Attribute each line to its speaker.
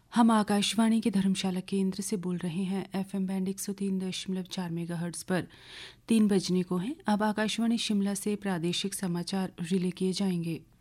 Speaker 1: हम आकाशवाणी के धर्मशाला केंद्र से बोल रहे हैं। एफएम बैंड 103.4 मेगाहर्ट्ज पर 3 बजने को हैं। अब आकाशवाणी शिमला से प्रादेशिक समाचार रिले किए जाएंगे।